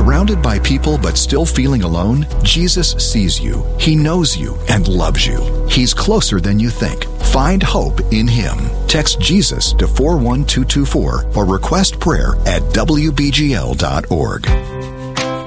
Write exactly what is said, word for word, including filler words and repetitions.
Surrounded by people but still feeling alone? Jesus sees you. He knows you and loves you. He's closer than you think. Find hope in Him. Text Jesus to four one two two four or request prayer at W B G L dot org.